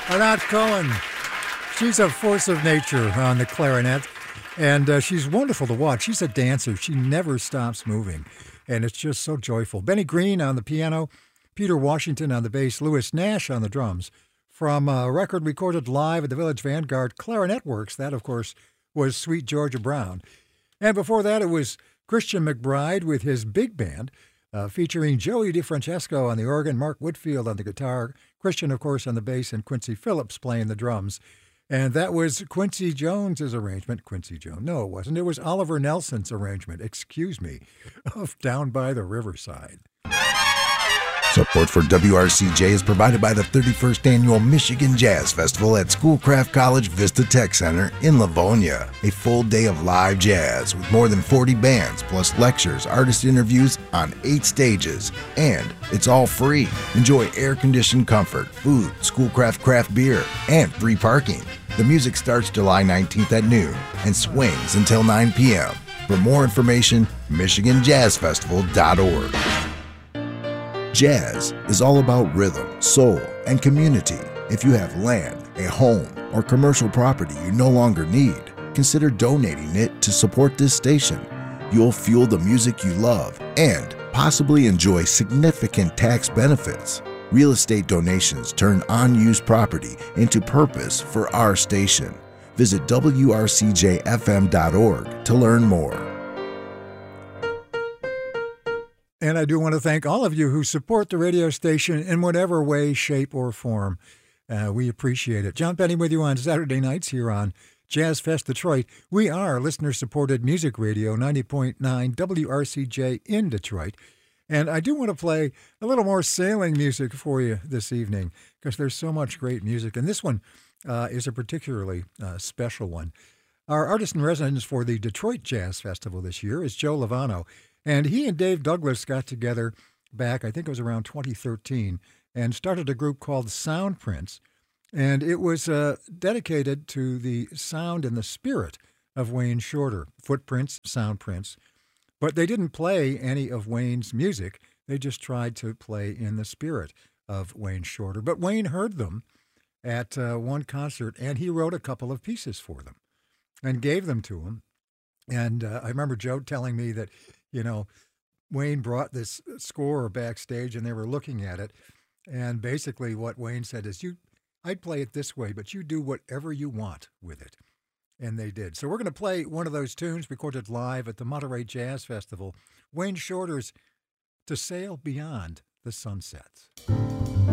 Anat Cohen. She's a force of nature on the clarinet, and she's wonderful to watch. She's a dancer. She never stops moving, and it's just so joyful. Benny Green on the piano, Peter Washington on the bass, Louis Nash on the drums. From a record recorded live at the Village Vanguard Clarinet Works, that, of course, was Sweet Georgia Brown. And before that, it was Christian McBride with his big band, featuring Joey DeFrancesco on the organ, Mark Whitfield on the guitar, Christian, of course, on the bass, and Quincy Phillips playing the drums. And that was Quincy Jones's arrangement. Quincy Jones. No, it wasn't. It was Oliver Nelson's arrangement, excuse me, of Down by the Riverside. Support for WRCJ is provided by the 31st Annual Michigan Jazz Festival at Schoolcraft College Vista Tech Center in Livonia. A full day of live jazz with more than 40 bands, plus lectures, artist interviews on 8 stages. And it's all free. Enjoy air-conditioned comfort, food, Schoolcraft craft beer, and free parking. The music starts July 19th at noon and swings until 9 p.m. For more information, MichiganJazzFestival.org. Jazz is all about rhythm, soul, and community. If you have land, a home, or commercial property you no longer need, consider donating it to support this station. You'll fuel the music you love and possibly enjoy significant tax benefits. Real estate donations turn unused property into purpose for our station. Visit WRCJFM.org to learn more. And I do want to thank all of you who support the radio station in whatever way, shape, or form. We appreciate it. John Penny with you on Saturday nights here on Jazz Fest Detroit. We are listener-supported music radio, 90.9 WRCJ in Detroit. And I do want to play a little more sailing music for you this evening because there's so much great music. And this one is a particularly special one. Our artist in residence for the Detroit Jazz Festival this year is Joe Lovano. And he and Dave Douglas got together back, I think it was around 2013, and started a group called Sound Prints. And it was dedicated to the sound and the spirit of Wayne Shorter, Footprints, Sound Prints. But they didn't play any of Wayne's music. They just tried to play in the spirit of Wayne Shorter. But Wayne heard them at one concert, and he wrote a couple of pieces for them and gave them to him. And I remember Joe telling me that, you know, Wayne brought this score backstage and they were looking at it. And basically what Wayne said is, I'd play it this way, but you do whatever you want with it. And they did. So we're going to play one of those tunes recorded live at the Monterey Jazz Festival, Wayne Shorter's To Sail Beyond the Sunsets.